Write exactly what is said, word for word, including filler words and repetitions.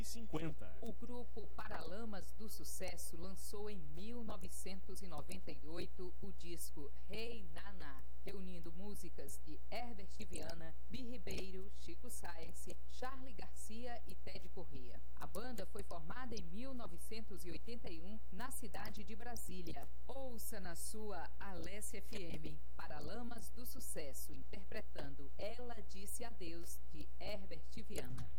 cinquenta. O grupo Paralamas do Sucesso lançou em mil novecentos e noventa e oito o disco Hey Nana, reunindo músicas de Herbert Viana, Bi Ribeiro, Chico Science, Charly Garcia e Ted Corrêa. A banda foi formada em mil novecentos e oitenta e um na cidade de Brasília. Ouça na sua Alessia F M, Paralamas do Sucesso, interpretando Ela Disse Adeus, de Herbert Viana.